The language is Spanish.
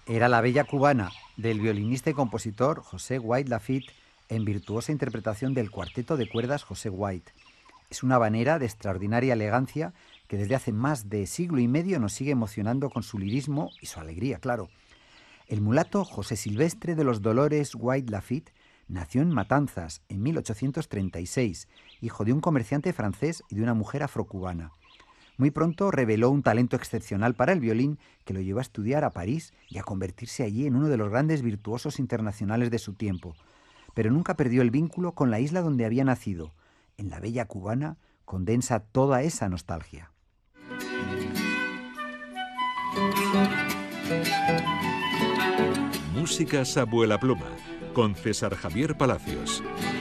Era la bella cubana del violinista y compositor José White Lafitte en virtuosa interpretación del cuarteto de cuerdas José White. Es una habanera de extraordinaria elegancia que desde hace más de siglo y medio nos sigue emocionando con su lirismo y su alegría, claro. El mulato José Silvestre de los Dolores White Lafitte nació en Matanzas en 1836, hijo de un comerciante francés y de una mujer afrocubana. Muy pronto reveló un talento excepcional para el violín que lo llevó a estudiar a París y a convertirse allí en uno de los grandes virtuosos internacionales de su tiempo. Pero nunca perdió el vínculo con la isla donde había nacido. En la bella cubana condensa toda esa nostalgia. Músicas Abuela Pluma, con César Javier Palacios.